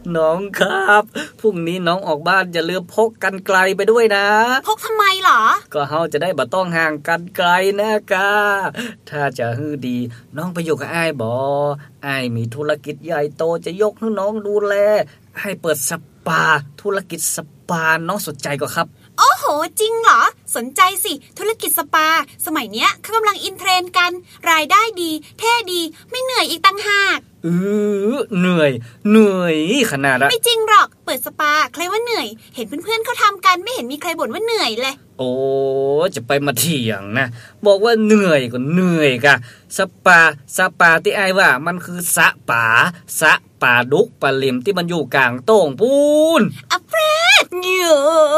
น้องครับพรุ่งนี้น้องออกบ้านอย่าลืมพกกรรไกรไปด้วยนะพกทำไมหรอก็เฮาจะได้บ่ต้องห่างกันไกลนะกาถ้าจะฮือดีน้องไปอยู่กับอ้ายบ่อ้ายมีธุรกิจใหญ่โตจะยกให้น้องดูแลให้เปิดสปาธุรกิจสปาน้องสนใจก็ครับโอ้โหจริงเหรอสนใจสิธุรกิจสปาสมัยเนี้ยเขากำลังอินเทรนด์กันรายได้ดีเท่ดีไม่เหนื่อยอีกต่างหากเหนื่อยขนาดไม่จริงหรอกเปิดสปาใครว่าเหนื่อยเห็นเพื่อนๆเขาทำกันไม่เห็นมีใครบ่นว่าเหนื่อยเลยโอ้จะไปมาเถียงนะบอกว่าเหนื่อยก็เหนื่อยกะสปาที่ไอ้ว่ามันคือสะป่าดุกปลาลิมที่มันอยู่กลางโต่งปูนอะเฟรดเยอะ